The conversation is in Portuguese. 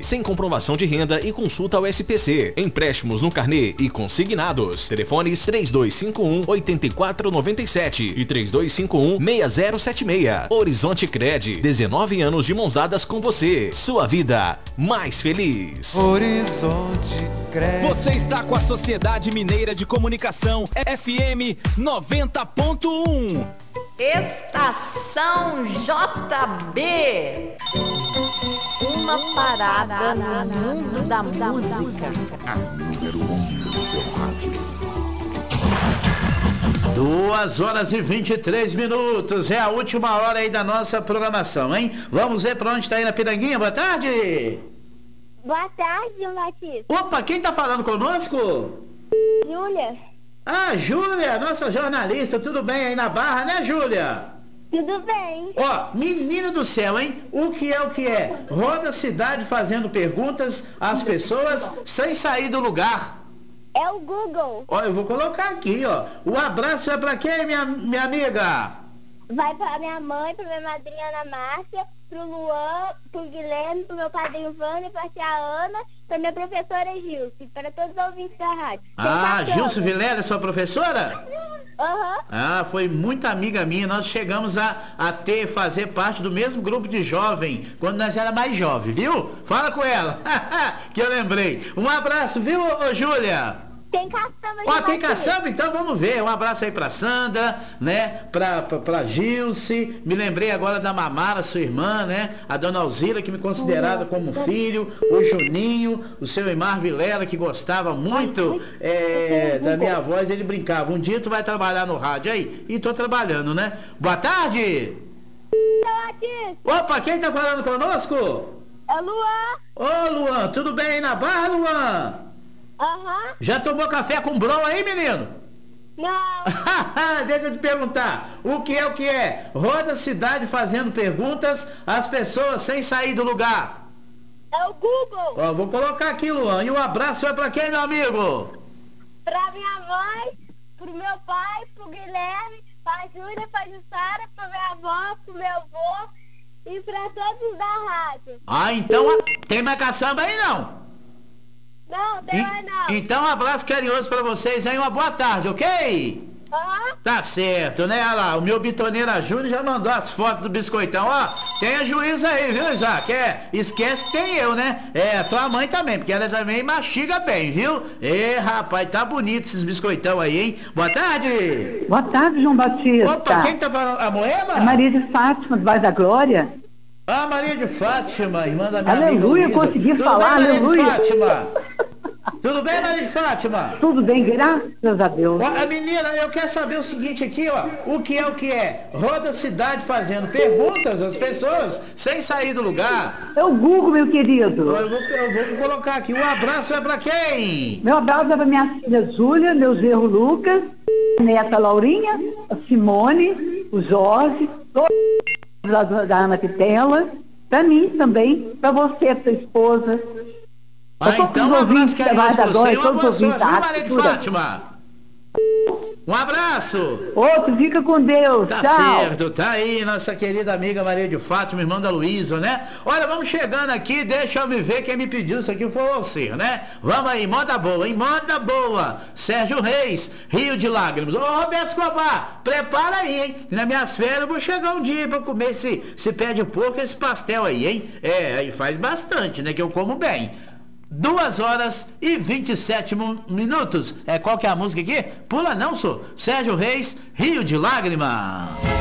sem comprovação de renda e consulta ao SPC. Empréstimos no carnê e consignados. Telefones 3251-8497 e 3251-6076. Horizonte Cred, 19 anos de mãos dadas com você. Sua vida mais feliz. Horizonte Cred. Você está com a Sociedade Mineira de Comunicação FM 90.1. Estação JB. Uma parada no mundo da música. A número 1 do seu rádio. 2h23. É a última hora aí da nossa programação, hein? Vamos ver pra onde tá aí na Piranguinha. Boa tarde. Boa tarde, João Batista. Opa, quem tá falando conosco? Júlia. Ah, Júlia, nossa jornalista. Tudo bem aí na Barra, né, Júlia? Tudo bem. Ó, menina do céu, hein? O que é? Roda a cidade fazendo perguntas às pessoas sem sair do lugar. É o Google. Ó, eu vou colocar aqui, ó. O abraço é pra quem, minha amiga? Vai pra minha mãe, pra minha madrinha Ana Márcia, pro Luan, pro Guilherme, pro meu padrinho Vânia, pra tia Ana, pra minha professora Gilce, para todos os ouvintes da rádio. Ah, Gilce Vilela é sua professora? Aham. Ah, foi muito amiga minha. Nós chegamos a fazer parte do mesmo grupo de jovem, quando nós era mais jovem, viu? Fala com ela, que eu lembrei. Um abraço, viu, ô Júlia? Tem caçamba. Ó, tem caçamba? Então vamos ver. Um abraço aí pra Sandra, né? Pra Gilce. Me lembrei agora da Mamara, sua irmã, né? A dona Alzira, que me considerava como filho. O Juninho, o seu Imar Vilela, que gostava muito da minha voz. Ele brincava. Um dia tu vai trabalhar no rádio aí? E tô trabalhando, né? Boa tarde! Opa, quem tá falando conosco? É o Luan. Ô, Luan, tudo bem aí na Barra, Luan? Aham. Já tomou café com bron aí, menino? Não. Deixa eu te perguntar. O que é? Roda a cidade fazendo perguntas às pessoas sem sair do lugar. É o Google. Ó, vou colocar aqui, Luan. E um abraço é pra quem, meu amigo? Pra minha mãe, pro meu pai, pro Guilherme, pra Júlia, pra Jussara, pra minha avó, pro meu avô e pra todos da rádio. Ah, então tem mais caçamba aí, não? Não, tem mais não. Então um abraço carinhoso pra vocês aí, uma boa tarde, ok? Tá certo, né? Olha lá, o meu bitoneira Júnior já mandou as fotos do biscoitão. Ó, tenha juízo aí, viu, Isaac? Esquece que tem eu, né? Tua mãe também, porque ela também mastiga bem, viu? Rapaz, tá bonito esses biscoitão aí, hein? Boa tarde! Boa tarde, João Batista. Opa, quem tá falando? A Moema? É Maria de Fátima, do Bairro da Glória. Ah, Maria de Fátima, irmã da minha aleluia, amiga Luísa. consegui falar, bem, aleluia. Maria de Fátima? Tudo bem, Maria de Fátima? Tudo bem, graças a Deus. Ó, menina, eu quero saber o seguinte aqui, ó. O que é? Roda a cidade fazendo perguntas às pessoas sem sair do lugar. É o Google, meu querido. Eu vou colocar aqui. Um abraço é pra quem? Meu abraço é pra minha filha Júlia, meu genro Lucas, neta Laurinha, a Simone, o Jorge, todos da Ana Pitela, pra mim também, pra você, tua esposa. Então um abraço carinhoso pra você. Uma boa sorte, viu, Maria de Fátima? Um abraço! Outro, fica com Deus. Tá tchau. certo, tá aí nossa querida amiga Maria de Fátima, irmã da Luísa, né? Olha, vamos chegando aqui, deixa eu me ver quem me pediu isso aqui foi você, né? Vamos aí, moda boa, hein? Moda boa! Sérgio Reis, Rio de Lágrimas. Ô, Roberto Escobar, prepara aí, hein? Na minhas férias eu vou chegar um dia pra comer esse pé de porco, esse pastel aí, hein? Aí faz bastante, né? Que eu como bem. 2h27. Qual que é a música aqui? Pula não, sou Sérgio Reis, Rio de Lágrimas.